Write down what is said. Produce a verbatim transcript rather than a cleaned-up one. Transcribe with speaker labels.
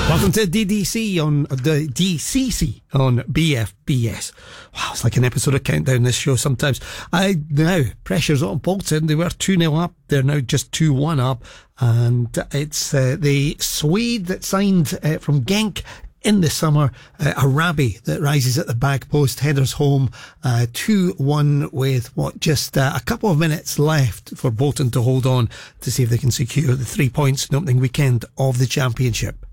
Speaker 1: Welcome to D D C on the D C C on B F B S. Wow, it's like an episode of Countdown, this show sometimes. I now pressure's on Bolton. They were two nil up. They're now just two one up, and it's uh, the Swede that signed uh, from Genk in the summer, uh, Arabi, that rises at the back post, headers home, uh, two one with what, just uh, a couple of minutes left for Bolton to hold on to see if they can secure the three points in the opening weekend of the Championship.